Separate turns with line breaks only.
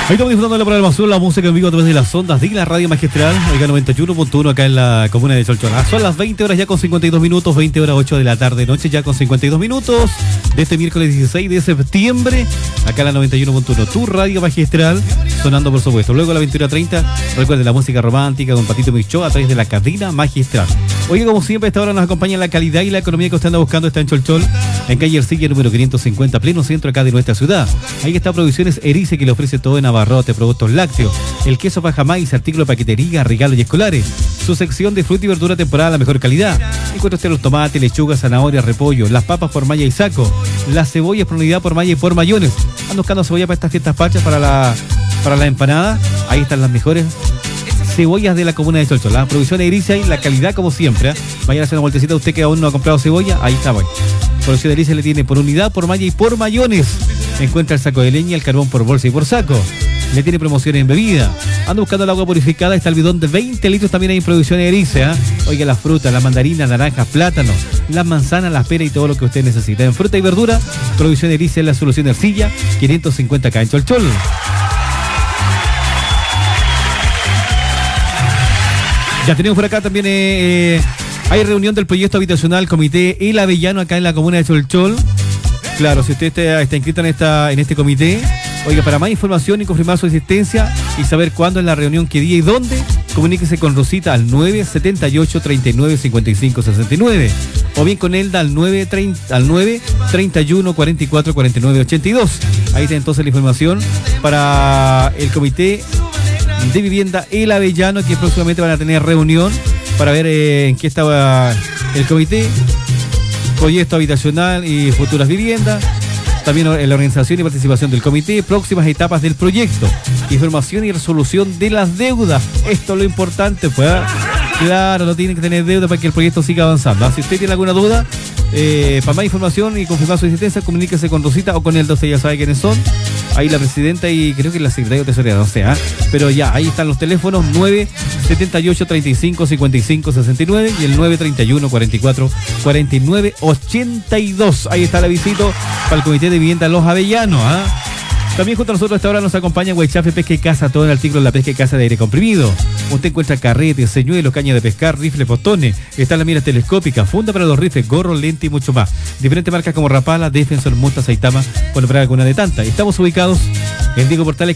Ahí estamos disfrutando de la programación, la música en vivo a través de las ondas de la radio magistral, oiga 91.1 acá en la comuna de Cholchol. Son las 20 horas ya con 52 minutos, 20 horas 8 de la tarde, noche ya con 52 minutos de este miércoles 16 de septiembre, acá en la 91.1, tu radio magistral, sonando por supuesto. Luego a la 21:30, recuerden la música romántica con Patito Micho a través de la cadena magistral. Oiga, como siempre, a esta hora nos acompaña la calidad y la economía que usted anda buscando, está en Cholchol, en calle Ercilla número 550, pleno centro acá de nuestra ciudad. Ahí está Provisiones Erice, que le ofrece todo en abarrote, productos lácteos, el queso Pajamais, artículo de paquetería, regalos y escolares. Su sección de fruta y verdura temporada a la mejor calidad. Encuentra usted los tomates, lechugas, zanahorias, repollo, las papas por malla y saco, las cebollas por unidad por malla y por mayones. Ando buscando cebolla para estas fiestas pachas, para la empanada. Ahí están las mejores cebollas de la comuna de Cholchol. La Provisión Erice y la calidad como siempre. Vaya a hacer una vueltecita usted que aún no ha comprado cebolla. Ahí está, bueno. Provisión Erice le tiene por unidad, por malla y por mayones. Encuentra el saco de leña, el carbón por bolsa y por saco. Le tiene promociones en bebida. Ando buscando el agua purificada. Está el bidón de 20 litros también hay en Provisión Erice. Oiga, las frutas, las mandarinas, naranjas, plátanos, las manzanas, las peras y todo lo que usted necesita. En fruta y verdura, Provisión Erice es la solución Ercilla, 550 acá en Cholchol. Ya tenemos por acá también, hay reunión del proyecto habitacional Comité El Avellano acá en la comuna de Cholchol. Claro, si usted está inscrito en este comité, oiga, para más información y confirmar su existencia y saber cuándo es la reunión, qué día y dónde, comuníquese con Rosita al 978-39-55-69 o bien con Elda al 931-44-49-82. Ahí está entonces la información para el comité de vivienda El Avellano, que próximamente van a tener reunión para ver en qué estaba el comité, proyecto habitacional y futuras viviendas, también en la organización y participación del comité, próximas etapas del proyecto, información y resolución de las deudas. Esto es lo importante, pues. Claro, no tienen que tener deuda para que el proyecto siga avanzando. Si usted tiene alguna duda, para más información y confirmar su existencia, comuníquese con Rosita o con el 12, ya sabe quiénes son. Ahí la presidenta y creo que la secretaria de tesorería, no sé, pero ya, ahí están los teléfonos 978-35-55-69 y el 931-44-49-82. Ahí está la visita para el Comité de Vivienda Los Avellanos. También junto a nosotros a esta hora nos acompaña Huaychafe Pesca y Caza, todo el artículo de la pesca y caza de aire comprimido. Usted encuentra carretes, señuelos, caña de pescar, rifles, postones. Está la mira telescópica, funda para los rifles, gorros, lentes y mucho más. Diferentes marcas como Rapala, Defensor, Mota, Saitama, por nombrar alguna de tantas. Estamos ubicados en Diego Portales